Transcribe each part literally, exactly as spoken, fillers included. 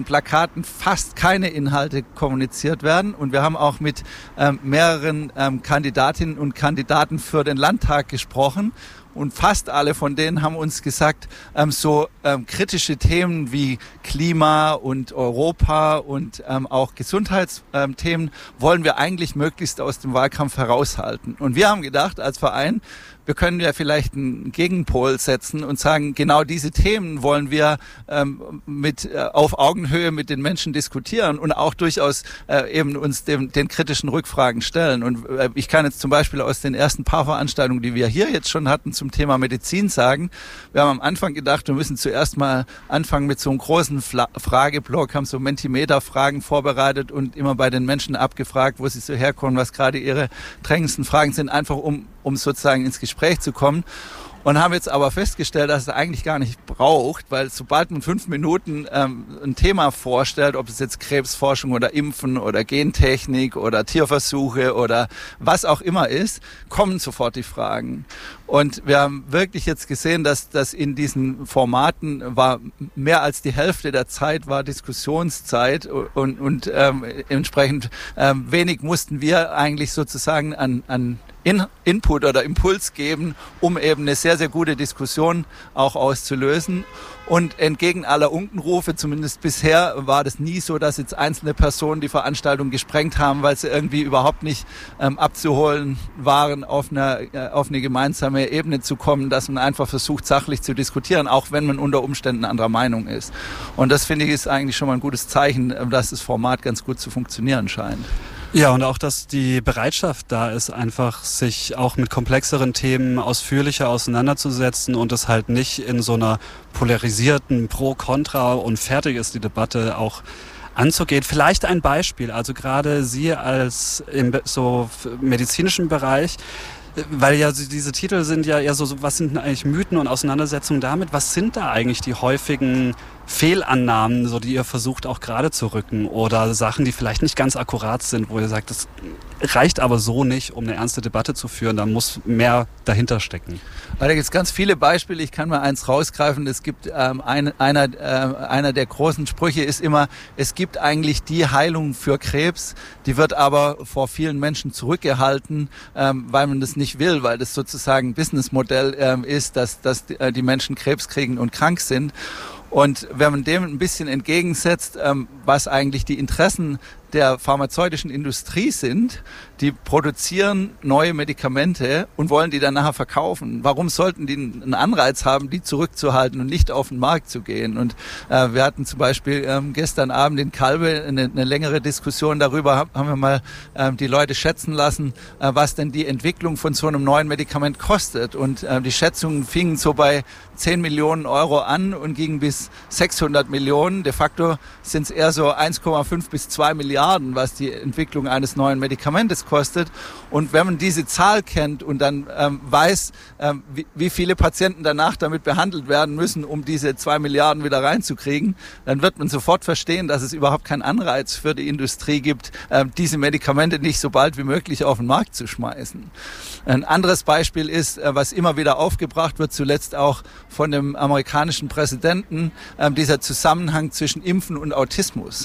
Plakaten fast keine Inhalte kommuniziert werden. Und wir haben auch mit ähm, mehreren ähm, Kandidatinnen und Kandidaten für den Landtag gesprochen. Und fast alle von denen haben uns gesagt, ähm, so ähm, kritische Themen wie Klima und Europa und ähm, auch Gesundheitsthemen ähm, wollen wir eigentlich möglichst aus dem Wahlkampf heraushalten. Und wir haben gedacht, als Verein, wir können ja vielleicht einen Gegenpol setzen und sagen, genau diese Themen wollen wir ähm, mit äh, auf Augenhöhe mit den Menschen diskutieren und auch durchaus äh, eben uns dem, den kritischen Rückfragen stellen. Und äh, ich kann jetzt zum Beispiel aus den ersten paar Veranstaltungen, die wir hier jetzt schon hatten, zum Thema Medizin sagen, wir haben am Anfang gedacht, wir müssen zuerst mal anfangen mit so einem großen Fla- Frageblock, haben so Mentimeter-Fragen vorbereitet und immer bei den Menschen abgefragt, wo sie so herkommen, was gerade ihre drängendsten Fragen sind, einfach um um sozusagen ins Gespräch zu kommen. Und haben jetzt aber festgestellt, dass es eigentlich gar nicht braucht, weil sobald man fünf Minuten ähm, ein Thema vorstellt, ob es jetzt Krebsforschung oder Impfen oder Gentechnik oder Tierversuche oder was auch immer ist, kommen sofort die Fragen. Und wir haben wirklich jetzt gesehen, dass das in diesen Formaten war mehr als die Hälfte der Zeit war Diskussionszeit und, und ähm, entsprechend ähm, wenig mussten wir eigentlich sozusagen an, an In- Input oder Impuls geben, um eben eine sehr, sehr gute Diskussion auch auszulösen. Und entgegen aller Unkenrufe, zumindest bisher, war das nie so, dass jetzt einzelne Personen die Veranstaltung gesprengt haben, weil sie irgendwie überhaupt nicht ähm, abzuholen waren, auf eine, äh, auf eine gemeinsame Ebene zu kommen, dass man einfach versucht, sachlich zu diskutieren, auch wenn man unter Umständen anderer Meinung ist. Und das, finde ich, ist eigentlich schon mal ein gutes Zeichen, dass das Format ganz gut zu funktionieren scheint. Ja, und auch, dass die Bereitschaft da ist, einfach sich auch mit komplexeren Themen ausführlicher auseinanderzusetzen und es halt nicht in so einer polarisierten Pro-Kontra und fertig ist die Debatte auch anzugehen. Vielleicht ein Beispiel, also gerade Sie als im so medizinischen Bereich, weil ja diese Titel sind ja eher so, was sind denn eigentlich Mythen und Auseinandersetzungen damit? Was sind da eigentlich die häufigen Fehlannahmen, so die ihr versucht auch gerade zu rücken oder Sachen, die vielleicht nicht ganz akkurat sind, wo ihr sagt, das reicht aber so nicht, um eine ernste Debatte zu führen, da muss mehr dahinter stecken? Da gibt es ganz viele Beispiele, ich kann mal eins rausgreifen, es gibt ähm, ein, einer, äh, einer der großen Sprüche ist immer, es gibt eigentlich die Heilung für Krebs, die wird aber vor vielen Menschen zurückgehalten, ähm, weil man das nicht will, weil das sozusagen ein Businessmodell ähm, ist, dass, dass die, äh, die Menschen Krebs kriegen und krank sind. Und wenn man dem ein bisschen entgegensetzt, ähm, was eigentlich die Interessen der pharmazeutischen Industrie sind, die produzieren neue Medikamente und wollen die dann nachher verkaufen. Warum sollten die einen Anreiz haben, die zurückzuhalten und nicht auf den Markt zu gehen? Und äh, wir hatten zum Beispiel ähm, gestern Abend in Kalbe eine, eine längere Diskussion darüber, haben wir mal ähm, die Leute schätzen lassen, äh, was denn die Entwicklung von so einem neuen Medikament kostet. Und äh, die Schätzungen fingen so bei zehn Millionen Euro an und gingen bis sechshundert Millionen. De facto sind es eher so eins Komma fünf bis zwei Milliarden, was die Entwicklung eines neuen Medikamentes kostet. Und wenn man diese Zahl kennt und dann ähm, weiß, ähm, wie, wie viele Patienten danach damit behandelt werden müssen, um diese zwei Milliarden wieder reinzukriegen, dann wird man sofort verstehen, dass es überhaupt keinen Anreiz für die Industrie gibt, äh, diese Medikamente nicht so bald wie möglich auf den Markt zu schmeißen. Ein anderes Beispiel ist, äh, was immer wieder aufgebracht wird, zuletzt auch von dem amerikanischen Präsidenten, äh, dieser Zusammenhang zwischen Impfen und Autismus.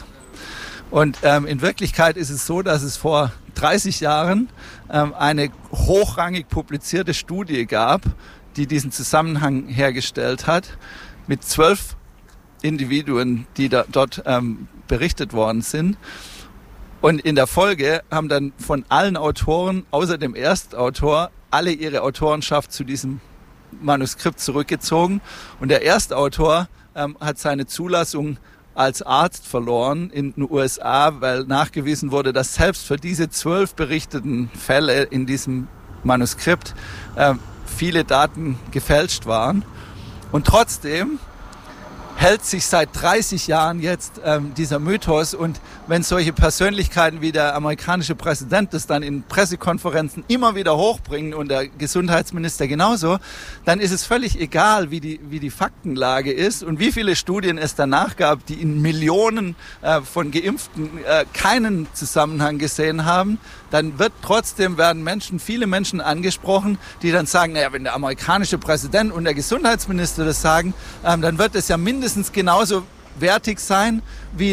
Und ähm, in Wirklichkeit ist es so, dass es vor dreißig Jahren ähm, eine hochrangig publizierte Studie gab, die diesen Zusammenhang hergestellt hat, mit zwölf Individuen, die da, dort ähm, berichtet worden sind. Und in der Folge haben dann von allen Autoren, außer dem Erstautor, alle ihre Autorenschaft zu diesem Manuskript zurückgezogen. Und der Erstautor ähm, hat seine Zulassung als Arzt verloren in den U S A, weil nachgewiesen wurde, dass selbst für diese zwölf berichteten Fälle in diesem Manuskript äh, viele Daten gefälscht waren. Und trotzdem hält sich seit dreißig Jahren jetzt ähm, dieser Mythos. Und wenn solche Persönlichkeiten wie der amerikanische Präsident das dann in Pressekonferenzen immer wieder hochbringen und der Gesundheitsminister genauso, dann ist es völlig egal, wie die, wie die Faktenlage ist und wie viele Studien es danach gab, die in Millionen äh, von Geimpften äh, keinen Zusammenhang gesehen haben. Dann wird trotzdem, werden Menschen, viele Menschen angesprochen, die dann sagen, naja, wenn der amerikanische Präsident und der Gesundheitsminister das sagen, ähm, dann wird es ja mindestens genauso wertig sein wie